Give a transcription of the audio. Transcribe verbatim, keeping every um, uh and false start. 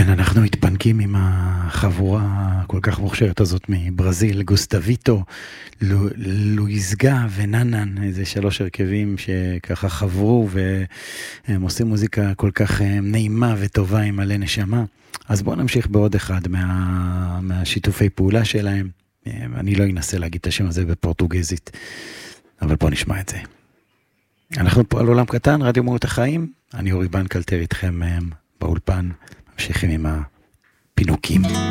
כן, אנחנו מתפנקים עם החבורה כל כך מוכשרת הזאת מברזיל, גוסטביטו, לו, לואיזגה וננן, איזה שלוש הרכבים שככה חברו והם עושים מוזיקה כל כך נעימה וטובה עם מלא נשמה. אז בואו נמשיך בעוד אחד מה, מהשיתופי פעולה שלהם. אני לא אנסה להגיד את השם הזה בפורטוגזית, אבל בואו נשמע את זה. אנחנו פה על עולם קטן, רדיו מהות החיים, אני אורי בנקלטר איתכם באולפן, ממשיכים עם הפינוקים.